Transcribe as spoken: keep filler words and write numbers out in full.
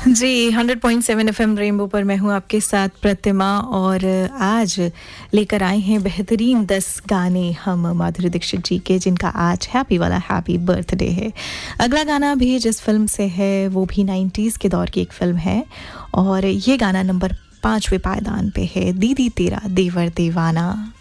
जी, hundred point seven FM rainbow पर मैं हूँ आपके साथ प्रतिमा, और आज लेकर आए हैं बेहतरीन दस गाने हम माधुरी दीक्षित जी के, जिनका आज हैप्पी वाला हैप्पी बर्थडे है। अगला गाना भी जिस फिल्म से है वो भी नाइंटीज़ के दौर की एक फिल्म है, और ये गाना नंबर पाँचवें पायदान पे है, दीदी तेरा देवर दीवाना।